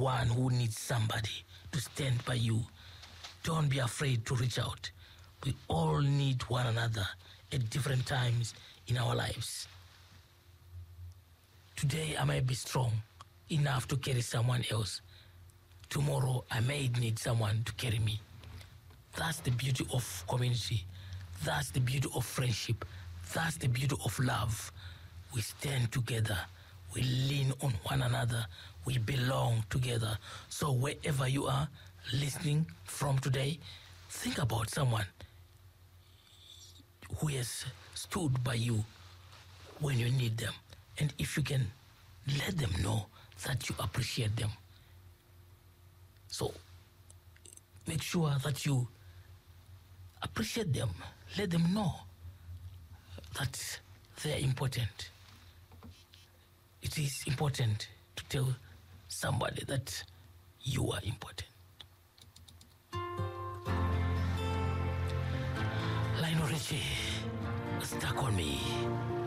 one who needs somebody to stand by you. Don't be afraid to reach out. We all need one another at different times in our lives. Today I may be strong enough to carry someone else. Tomorrow I may need someone to carry me. That's the beauty of community. That's the beauty of friendship. That's the beauty of love. We stand together. We lean on one another. We belong together. So wherever you are listening from today, think about someone who has stood by you when you need them. And if you can, let them know that you appreciate them. So make sure that you appreciate them. Let them know that they are important. It is important to tell somebody that you are important. Lionel Richie, Stuck on Me.